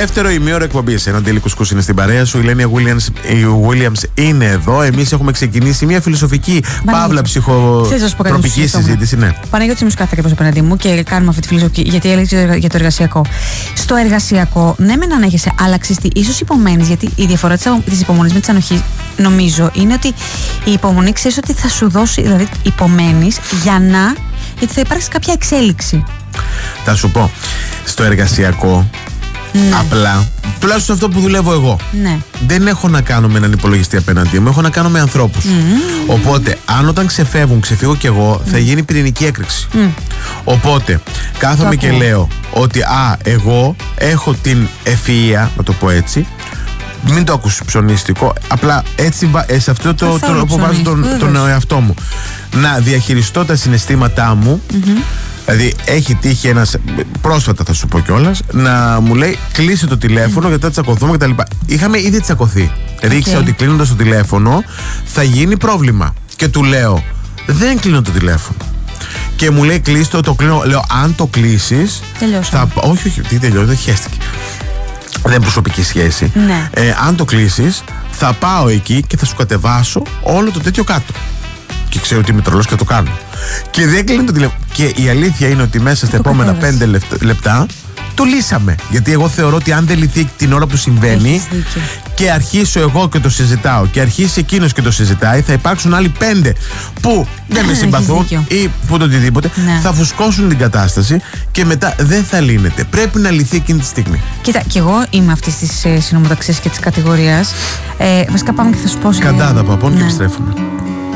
Δεύτερο ημίωρο εκπομπής. Ένα Ντέλη Κουσκούς είναι στην παρέα σου. Η Λένια Williams είναι εδώ. Εμείς έχουμε ξεκινήσει μια φιλοσοφική παύλα ψυχοτροπική συζήτηση. Ναι. Παναγιώτη μου κάθεται και απέναντί μου και κάνουμε αυτή τη φιλοσοφική. Γιατί έλεγε για το εργασιακό. Στο εργασιακό, ναι, μεν ανέχεσαι, αλλά ξυστή, ίσως υπομένεις. Γιατί η διαφορά της υπομονής με της ανοχής, νομίζω, είναι ότι η υπομονή ξέρεις ότι θα σου δώσει. Δηλαδή, υπομένεις γιατί θα υπάρξει κάποια εξέλιξη. Θα σου πω. Στο εργασιακό. Ναι. Απλά, τουλάχιστον αυτό που δουλεύω εγώ, ναι, δεν έχω να κάνω με έναν υπολογιστή απέναντί μου, έχω να κάνω με ανθρώπους. Οπότε, αν όταν ξεφύγω κι εγώ, θα γίνει πυρηνική έκρηξη. Οπότε, κάθομαι και λέω ότι εγώ έχω την ευφυΐα, να το πω έτσι. Μην το ακούσει ψωνίστικο, απλά έτσι σε αυτό το τρόπο βάζω τον εαυτό μου. Να διαχειριστώ τα συναισθήματά μου. Δηλαδή, έχει τύχει ένας, πρόσφατα θα σου πω κιόλας, να μου λέει κλείσε το τηλέφωνο γιατί θα τσακωθούμε κτλ. Είχαμε ήδη τσακωθεί. Δηλαδή, ήξερα ότι κλείνοντας το τηλέφωνο θα γίνει πρόβλημα. Και του λέω, δεν κλείνω το τηλέφωνο. Και μου λέει κλείστο, το κλείνω. Λέω, αν το κλείσεις. Όχι, τι τελειώσει, δεν χαίστηκε. Δεν είναι προσωπική σχέση. Ναι. Αν το κλείσεις, θα πάω εκεί και θα σου κατεβάσω όλο το τέτοιο κάτω. Και ξέρω ότι είμαι τρελός και θα το κάνω. Και δεν κλείνει το τηλέφωνο. Και η αλήθεια είναι ότι μέσα στα επόμενα 5 λεπτά το λύσαμε. Γιατί εγώ θεωρώ ότι αν δεν λυθεί την ώρα που συμβαίνει και αρχίσω εγώ και το συζητάω και αρχίσει εκείνος και το συζητάει, θα υπάρξουν άλλοι 5 που δεν με συμπαθούν ή που το οτιδήποτε. Ναι. Θα φουσκώσουν την κατάσταση και μετά δεν θα λύνεται. Πρέπει να λυθεί εκείνη τη στιγμή. Κοίτα, κι εγώ είμαι αυτή τη συνομοταξία και τη κατηγορία. Βασικά πάμε και θα σου πω. Καντάδα παπών και επιστρέφουμε.